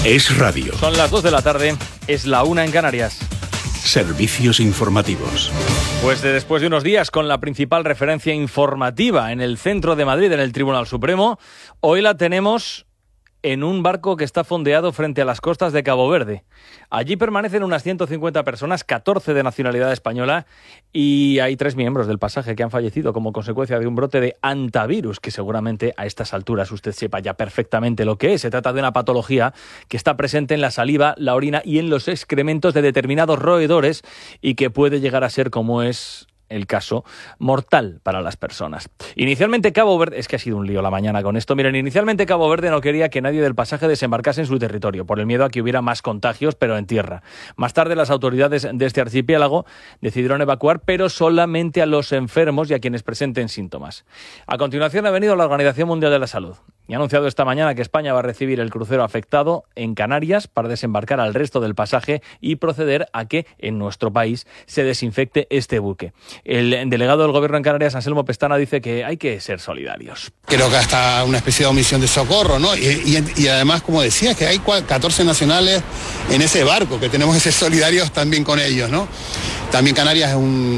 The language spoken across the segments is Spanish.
Es radio. Son las 2 de la tarde, es la 1 en Canarias. Servicios informativos. Pues después de unos días con la principal referencia informativa en el centro de Madrid, en el Tribunal Supremo, hoy la tenemos en un barco que está fondeado frente a las costas de Cabo Verde. Allí permanecen unas 150 personas, 14 de nacionalidad española, y hay 3 miembros del pasaje que han fallecido como consecuencia de un brote de hantavirus, que seguramente a estas alturas usted sepa ya perfectamente lo que es. Se trata de una patología que está presente en la saliva, la orina y en los excrementos de determinados roedores y que puede llegar a ser, como es el caso, mortal para las personas. Inicialmente Cabo Verde, es que ha sido un lío la mañana con esto, miren, inicialmente Cabo Verde no quería que nadie del pasaje desembarcase en su territorio, por el miedo a que hubiera más contagios, pero en tierra. Más tarde las autoridades de este archipiélago decidieron evacuar, pero solamente a los enfermos y a quienes presenten síntomas. A continuación ha venido la Organización Mundial de la Salud y ha anunciado esta mañana que España va a recibir el crucero afectado en Canarias para desembarcar al resto del pasaje y proceder a que en nuestro país se desinfecte este buque. El delegado del Gobierno en Canarias, Anselmo Pestana, dice que hay que ser solidarios. Creo que hasta una especie de omisión de socorro, ¿no? Y además, como decía, que hay 14 nacionales en ese barco, que tenemos que ser solidarios también con ellos, ¿no? También Canarias es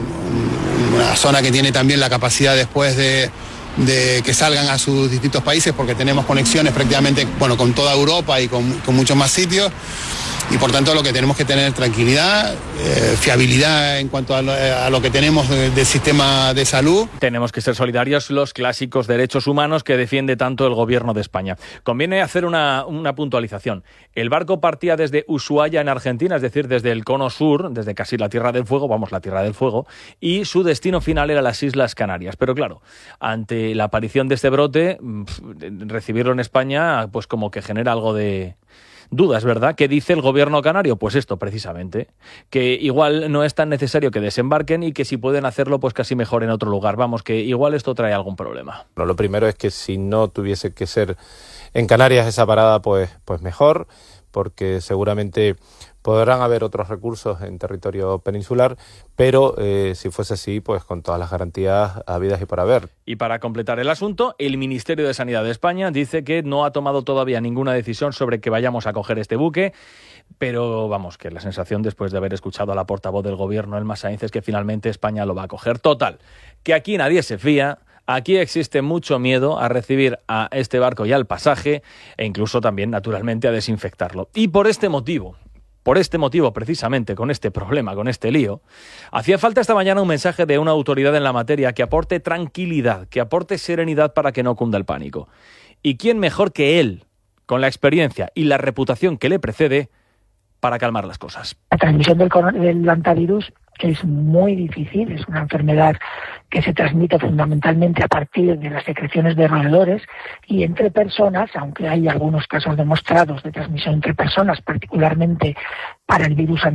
una zona que tiene también la capacidad después de que salgan a sus distintos países, porque tenemos conexiones prácticamente, bueno, con toda Europa y con muchos más sitios. Y por tanto lo que tenemos que tener tranquilidad, fiabilidad en cuanto a lo que tenemos del sistema de salud. Tenemos que ser solidarios, los clásicos derechos humanos que defiende tanto el Gobierno de España. Conviene hacer una puntualización. El barco partía desde Ushuaia en Argentina, es decir, desde el cono sur, desde casi la Tierra del Fuego, la Tierra del Fuego, y su destino final era las Islas Canarias. Pero claro, ante la aparición de este brote, recibirlo en España pues como que genera algo de dudas, ¿verdad? ¿Qué dice el gobierno canario? Pues esto, precisamente, que igual no es tan necesario que desembarquen y que si pueden hacerlo, pues casi mejor en otro lugar. Vamos, que igual esto trae algún problema. Bueno, lo primero es que si no tuviese que ser en Canarias esa parada, pues mejor, porque seguramente podrán haber otros recursos en territorio peninsular, pero si fuese así, pues con todas las garantías habidas y por haber. Y para completar el asunto, el Ministerio de Sanidad de España dice que no ha tomado todavía ninguna decisión sobre que vayamos a coger este buque, pero vamos, que la sensación después de haber escuchado a la portavoz del Gobierno, Elma Sainz, es que finalmente España lo va a coger. Total, que aquí nadie se fía. Aquí existe mucho miedo a recibir a este barco y al pasaje, e incluso también, naturalmente, a desinfectarlo. Y por este motivo, precisamente, con este problema, con este lío, hacía falta esta mañana un mensaje de una autoridad en la materia que aporte tranquilidad, que aporte serenidad para que no cunda el pánico. ¿Y quién mejor que él, con la experiencia y la reputación que le precede, para calmar las cosas? La transmisión del hantavirus es muy difícil, es una enfermedad que se transmite fundamentalmente a partir de las secreciones de roedores y entre personas, aunque hay algunos casos demostrados de transmisión entre personas, particularmente para el virus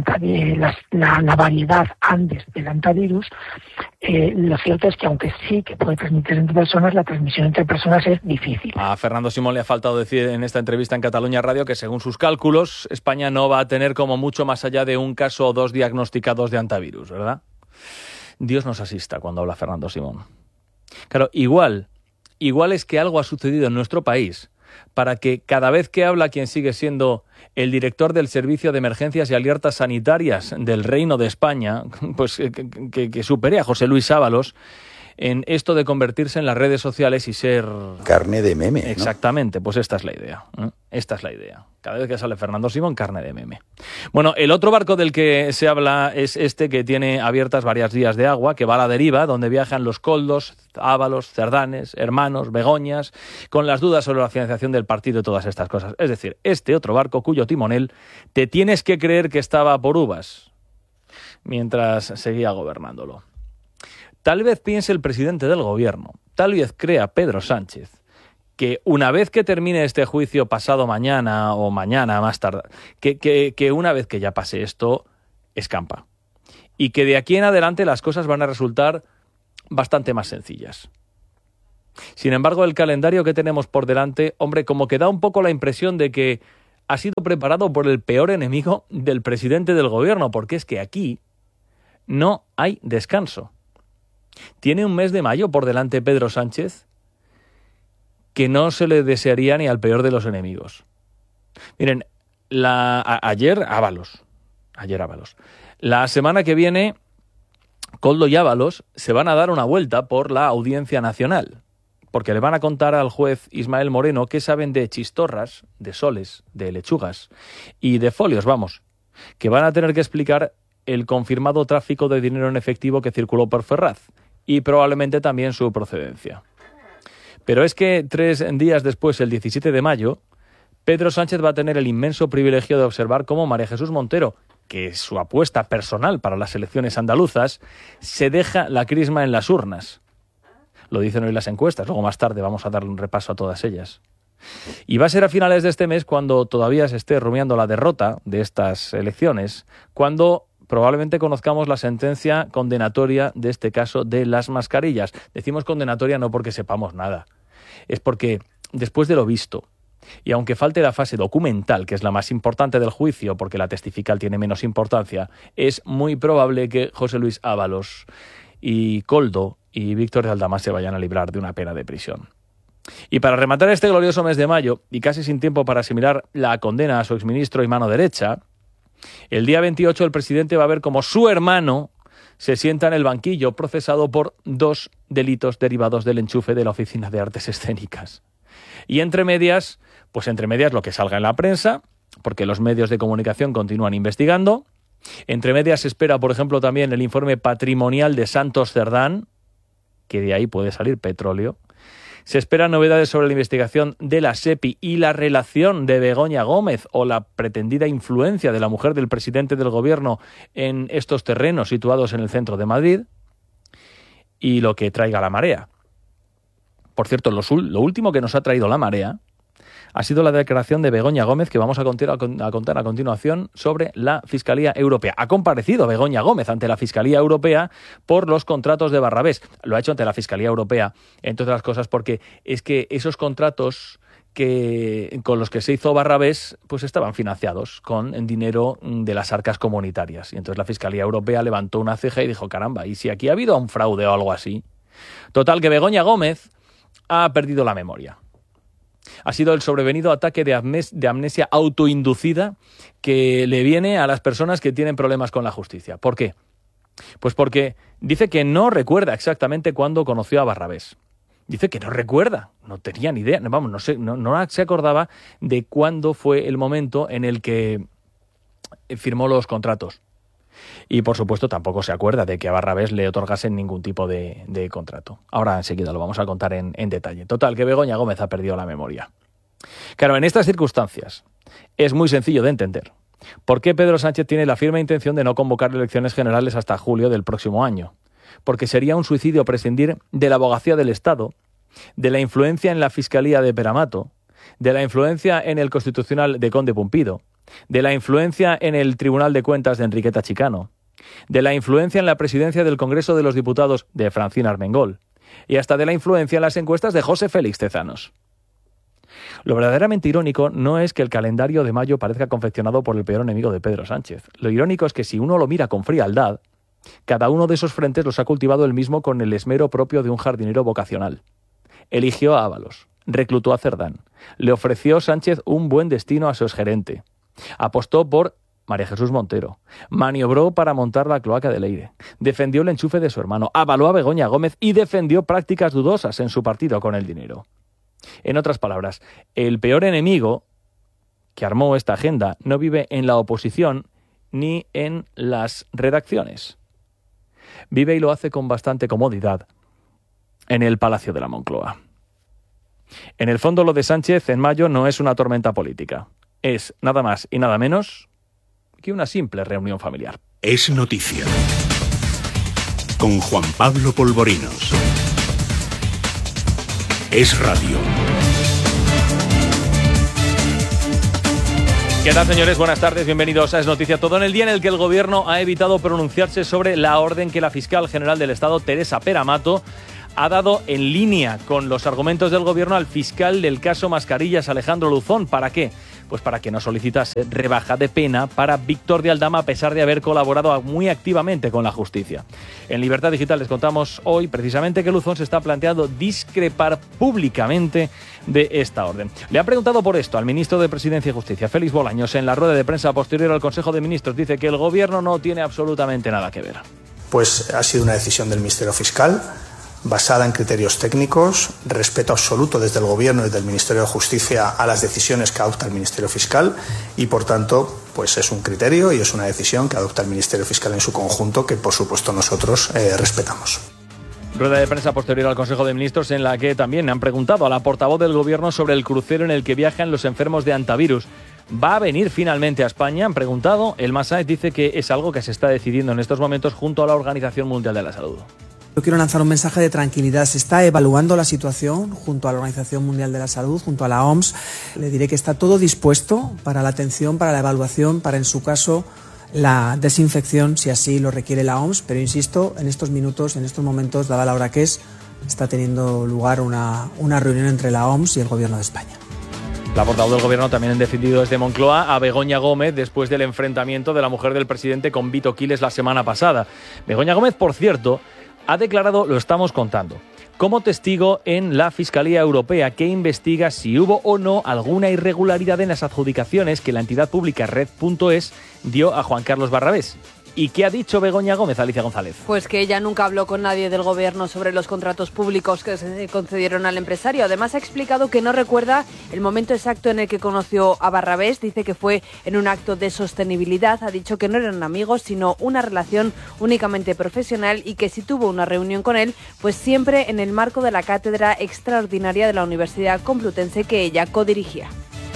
la variedad Andes del hantavirus, lo cierto es que aunque sí que puede transmitirse entre personas, la transmisión entre personas es difícil. A Fernando Simón le ha faltado decir en esta entrevista en Cataluña Radio que según sus cálculos, España no va a tener como mucho más allá de un caso o 2 diagnosticados de hantavirus, ¿verdad? Dios nos asista cuando habla Fernando Simón. Claro, igual es que algo ha sucedido en nuestro país para que cada vez que habla quien sigue siendo el director del Servicio de Emergencias y Alertas Sanitarias del Reino de España, pues que supere a José Luis Ábalos en esto de convertirse en las redes sociales y ser carne de meme, ¿no? Exactamente, pues esta es la idea. Esta es la idea. Cada vez que sale Fernando Simón, carne de meme. Bueno, el otro barco del que se habla es este que tiene abiertas varias vías de agua, que va a la deriva, donde viajan los Koldos, Ábalos, Cerdanes, Hermanos, Begoñas, con las dudas sobre la financiación del partido y todas estas cosas. Es decir, este otro barco cuyo timonel te tienes que creer que estaba por uvas mientras seguía gobernándolo. Tal vez piense el presidente del gobierno, tal vez crea Pedro Sánchez, que una vez que termine este juicio pasado mañana o mañana más tarde, que una vez que ya pase esto, escampa. Y que de aquí en adelante las cosas van a resultar bastante más sencillas. Sin embargo, el calendario que tenemos por delante, hombre, como que da un poco la impresión de que ha sido preparado por el peor enemigo del presidente del gobierno, porque es que aquí no hay descanso. Tiene un mes de mayo por delante Pedro Sánchez que no se le desearía ni al peor de los enemigos. Miren, Ayer Ábalos. La semana que viene, Koldo y Ábalos se van a dar una vuelta por la Audiencia Nacional, porque le van a contar al juez Ismael Moreno qué saben de chistorras, de soles, de lechugas y de folios, que van a tener que explicar el confirmado tráfico de dinero en efectivo que circuló por Ferraz y probablemente también su procedencia. Pero es que 3 días después, el 17 de mayo, Pedro Sánchez va a tener el inmenso privilegio de observar cómo María Jesús Montero, que es su apuesta personal para las elecciones andaluzas, se deja la crisma en las urnas. Lo dicen hoy las encuestas, luego más tarde vamos a darle un repaso a todas ellas. Y va a ser a finales de este mes, cuando todavía se esté rumiando la derrota de estas elecciones, cuando probablemente conozcamos la sentencia condenatoria de este caso de las mascarillas. Decimos condenatoria no porque sepamos nada, es porque después de lo visto, y aunque falte la fase documental, que es la más importante del juicio, porque la testifical tiene menos importancia, es muy probable que José Luis Ábalos y Koldo y Víctor de Aldama se vayan a librar de una pena de prisión. Y para rematar este glorioso mes de mayo, y casi sin tiempo para asimilar la condena a su exministro y mano derecha, el día 28 el presidente va a ver cómo su hermano se sienta en el banquillo procesado por 2 delitos derivados del enchufe de la Oficina de Artes Escénicas. Y entre medias lo que salga en la prensa, porque los medios de comunicación continúan investigando. Entre medias se espera, por ejemplo, también el informe patrimonial de Santos Cerdán, que de ahí puede salir petróleo. Se esperan novedades sobre la investigación de la SEPI y la relación de Begoña Gómez o la pretendida influencia de la mujer del presidente del gobierno en estos terrenos situados en el centro de Madrid, y lo que traiga la marea. Por cierto, lo último que nos ha traído la marea ha sido la declaración de Begoña Gómez, que vamos a contar a continuación, sobre la Fiscalía Europea. Ha comparecido Begoña Gómez ante la Fiscalía Europea por los contratos de Barrabés. Lo ha hecho ante la Fiscalía Europea, entre otras cosas, porque es que esos contratos con los que se hizo Barrabés pues estaban financiados con dinero de las arcas comunitarias. Y entonces la Fiscalía Europea levantó una ceja y dijo, caramba, ¿y si aquí ha habido un fraude o algo así? Total, que Begoña Gómez ha perdido la memoria. Ha sido el sobrevenido ataque de amnesia autoinducida que le viene a las personas que tienen problemas con la justicia. ¿Por qué? Pues porque dice que no recuerda exactamente cuándo conoció a Barrabés. Dice que no recuerda, no tenía ni idea, no se acordaba de cuándo fue el momento en el que firmó los contratos. Y, por supuesto, tampoco se acuerda de que a Barrabés le otorgasen ningún tipo de contrato. Ahora, enseguida, lo vamos a contar en detalle. Total, que Begoña Gómez ha perdido la memoria. Claro, en estas circunstancias es muy sencillo de entender por qué Pedro Sánchez tiene la firme intención de no convocar elecciones generales hasta julio del próximo año. Porque sería un suicidio prescindir de la abogacía del Estado, de la influencia en la Fiscalía de Peramato, de la influencia en el Constitucional de Conde Pumpido, de la influencia en el Tribunal de Cuentas de Enriqueta Chicano, de la influencia en la presidencia del Congreso de los Diputados de Francina Armengol y hasta de la influencia en las encuestas de José Félix Tezanos. Lo verdaderamente irónico no es que el calendario de mayo parezca confeccionado por el peor enemigo de Pedro Sánchez. Lo irónico es que si uno lo mira con frialdad, cada uno de esos frentes los ha cultivado él mismo con el esmero propio de un jardinero vocacional. Eligió a Ábalos, reclutó a Cerdán, le ofreció Sánchez un buen destino a su exgerente, apostó por María Jesús Montero, maniobró para montar la cloaca de Leire, defendió el enchufe de su hermano, avaló a Begoña Gómez y defendió prácticas dudosas en su partido con el dinero. En otras palabras, el peor enemigo que armó esta agenda no vive en la oposición ni en las redacciones. Vive, y lo hace con bastante comodidad, en el Palacio de la Moncloa. En el fondo, lo de Sánchez en mayo no es una tormenta política. Es nada más y nada menos que una simple reunión familiar. Es noticia. Con Juan Pablo Polvorinos. Es radio. ¿Qué tal, señores? Buenas tardes, bienvenidos a Es Noticia. Todo en el día en el que el Gobierno ha evitado pronunciarse sobre la orden que la fiscal general del Estado, Teresa Peramato, ha dado en línea con los argumentos del Gobierno al fiscal del caso Mascarillas, Alejandro Luzón. ¿Para qué? pues para que no solicitase rebaja de pena para Víctor de Aldama, a pesar de haber colaborado muy activamente con la justicia. En Libertad Digital les contamos hoy precisamente que Luzón se está planteando discrepar públicamente de esta orden. Le ha preguntado por esto al ministro de Presidencia y Justicia, Félix Bolaños, en la rueda de prensa posterior al Consejo de Ministros. Dice que el Gobierno no tiene absolutamente nada que ver. Pues ha sido una decisión del Ministerio Fiscal, basada en criterios técnicos, respeto absoluto desde el Gobierno y desde el Ministerio de Justicia a las decisiones que adopta el Ministerio Fiscal y, por tanto, pues es un criterio y es una decisión que adopta el Ministerio Fiscal en su conjunto que, por supuesto, nosotros respetamos. Rueda de prensa posterior al Consejo de Ministros en la que también han preguntado a la portavoz del Gobierno sobre el crucero en el que viajan los enfermos de antivirus. ¿Va a venir finalmente a España? Han preguntado. El Masáez dice que es algo que se está decidiendo en estos momentos junto a la Organización Mundial de la Salud. Yo quiero lanzar un mensaje de tranquilidad. Se está evaluando la situación junto a la Organización Mundial de la Salud, junto a la OMS. Le diré que está todo dispuesto para la atención, para la evaluación, para, en su caso, la desinfección, si así lo requiere la OMS. Pero insisto, en estos minutos, en estos momentos, dada la hora que es, está teniendo lugar una reunión entre la OMS y el Gobierno de España. La portavoz del Gobierno también ha defendido desde Moncloa a Begoña Gómez después del enfrentamiento de la mujer del presidente con Vito Quiles la semana pasada. Begoña Gómez, por cierto, ha declarado, lo estamos contando, como testigo en la Fiscalía Europea, que investiga si hubo o no alguna irregularidad en las adjudicaciones que la entidad pública Red.es dio a Juan Carlos Barrabés. ¿Y qué ha dicho Begoña Gómez, Alicia González? Pues que ella nunca habló con nadie del Gobierno sobre los contratos públicos que se concedieron al empresario. Además, ha explicado que no recuerda el momento exacto en el que conoció a Barrabés. Dice que fue en un acto de sostenibilidad. Ha dicho que no eran amigos, sino una relación únicamente profesional y que si tuvo una reunión con él, pues siempre en el marco de la cátedra extraordinaria de la Universidad Complutense que ella codirigía.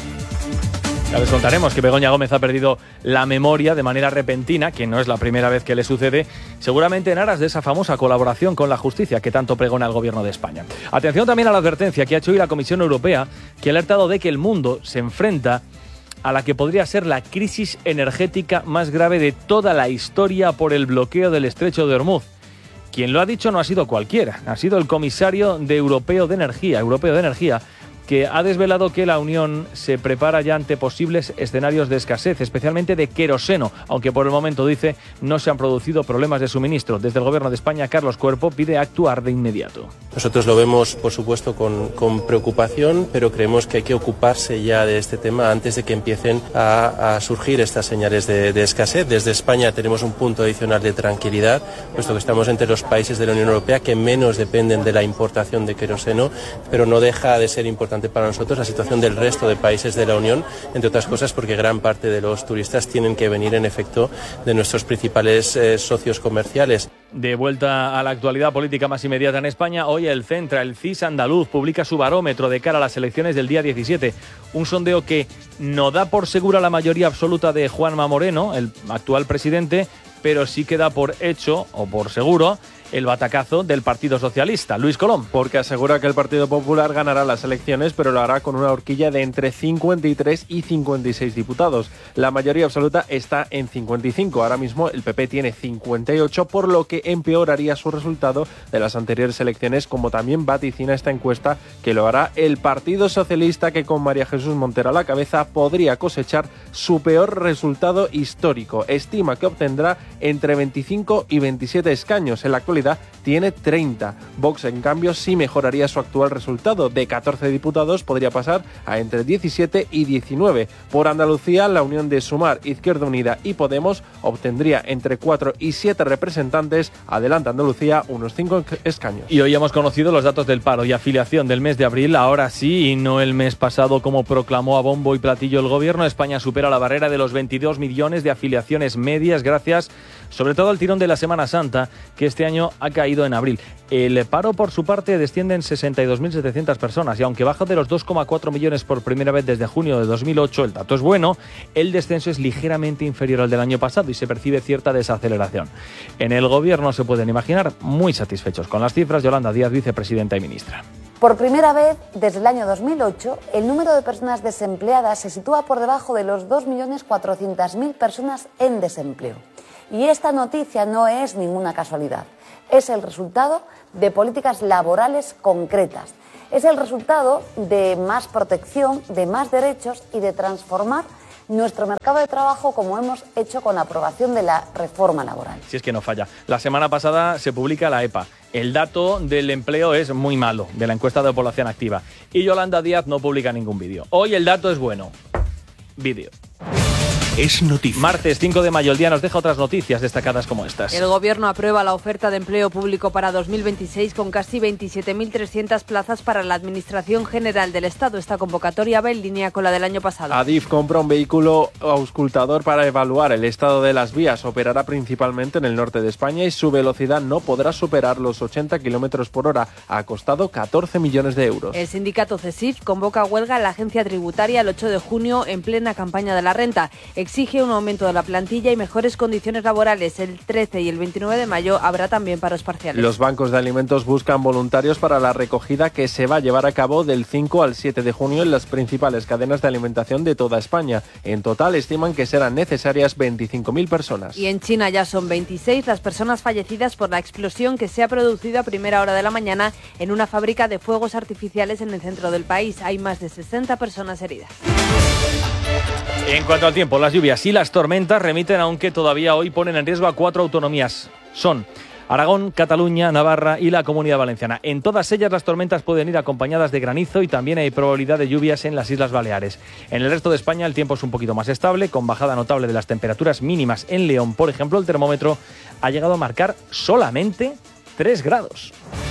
Ya les contaremos que Begoña Gómez ha perdido la memoria de manera repentina, que no es la primera vez que le sucede, seguramente en aras de esa famosa colaboración con la justicia que tanto pregona el Gobierno de España. Atención también a la advertencia que ha hecho hoy la Comisión Europea, que ha alertado de que el mundo se enfrenta a la que podría ser la crisis energética más grave de toda la historia por el bloqueo del Estrecho de Hormuz. Quien lo ha dicho no ha sido cualquiera, ha sido el comisario europeo de Energía, que ha desvelado que la Unión se prepara ya ante posibles escenarios de escasez, especialmente de queroseno, aunque por el momento, dice, no se han producido problemas de suministro. Desde el Gobierno de España, Carlos Cuerpo pide actuar de inmediato. Nosotros lo vemos, por supuesto, con preocupación, pero creemos que hay que ocuparse ya de este tema antes de que empiecen a surgir estas señales de escasez. Desde España tenemos un punto adicional de tranquilidad, puesto que estamos entre los países de la Unión Europea que menos dependen de la importación de queroseno, pero no deja de ser importante para nosotros la situación del resto de países de la Unión, entre otras cosas porque gran parte de los turistas tienen que venir en efecto de nuestros principales socios comerciales. De vuelta a la actualidad política más inmediata en España, hoy el Centra, el CIS andaluz, publica su barómetro de cara a las elecciones del día 17. Un sondeo que no da por segura la mayoría absoluta de Juanma Moreno, el actual presidente, pero sí que da por hecho, o por seguro, el batacazo del Partido Socialista. Luis Colom. Porque asegura que el Partido Popular ganará las elecciones, pero lo hará con una horquilla de entre 53 y 56 diputados. La mayoría absoluta está en 55. Ahora mismo el PP tiene 58, por lo que empeoraría su resultado de las anteriores elecciones, como también vaticina esta encuesta que lo hará el Partido Socialista, que con María Jesús Montero a la cabeza podría cosechar su peor resultado histórico. Estima que obtendrá entre 25 y 27 escaños. En la actualidad tiene 30. Vox, en cambio, sí mejoraría su actual resultado. De 14 diputados podría pasar a entre 17 y 19. Por Andalucía, la unión de Sumar, Izquierda Unida y Podemos obtendría entre 4 y 7 representantes. Adelanta Andalucía unos 5 escaños. Y hoy hemos conocido los datos del paro y afiliación del mes de abril, ahora sí, y no el mes pasado como proclamó a bombo y platillo el Gobierno. España supera la barrera de los 22 millones de afiliaciones medias, gracias sobre todo al tirón de la Semana Santa, que este año ha caído en abril. El paro, por su parte, desciende en 62.700 personas y aunque baja de los 2,4 millones por primera vez desde junio de 2008, el dato es bueno, el descenso es ligeramente inferior al del año pasado y se percibe cierta desaceleración. En el Gobierno se pueden imaginar muy satisfechos con las cifras. Yolanda Díaz, vicepresidenta y ministra. Por primera vez desde el año 2008, el número de personas desempleadas se sitúa por debajo de los 2.400.000 personas en desempleo. Y esta noticia no es ninguna casualidad, es el resultado de políticas laborales concretas. Es el resultado de más protección, de más derechos y de transformar nuestro mercado de trabajo como hemos hecho con la aprobación de la reforma laboral. Si es que no falla. La semana pasada se publica la EPA. El dato del empleo es muy malo, de la encuesta de población activa. Y Yolanda Díaz no publica ningún vídeo. Hoy el dato es bueno. Vídeo. Es noticia. Martes 5 de mayo, el día nos deja otras noticias destacadas como estas. El Gobierno aprueba la oferta de empleo público para 2026 con casi 27.300 plazas para la Administración General del Estado. Esta convocatoria va en línea con la del año pasado. Adif compra un vehículo auscultador para evaluar el estado de las vías. Operará principalmente en el norte de España y su velocidad no podrá superar los 80 km por hora. Ha costado 14 millones de euros. El sindicato CESIF convoca huelga en la agencia tributaria el 8 de junio en plena campaña de la renta. Exige un aumento de la plantilla y mejores condiciones laborales. El 13 y el 29 de mayo habrá también paros parciales. Los bancos de alimentos buscan voluntarios para la recogida que se va a llevar a cabo del 5 al 7 de junio en las principales cadenas de alimentación de toda España. En total estiman que serán necesarias 25.000 personas. Y en China ya son 26 las personas fallecidas por la explosión que se ha producido a primera hora de la mañana en una fábrica de fuegos artificiales en el centro del país. Hay más de 60 personas heridas. En cuanto al tiempo, las lluvias y las tormentas remiten, aunque todavía hoy ponen en riesgo a 4 autonomías. Son Aragón, Cataluña, Navarra y la Comunidad Valenciana. En todas ellas las tormentas pueden ir acompañadas de granizo y también hay probabilidad de lluvias en las Islas Baleares. En el resto de España el tiempo es un poquito más estable, con bajada notable de las temperaturas mínimas. En León, por ejemplo, el termómetro ha llegado a marcar solamente 3 grados.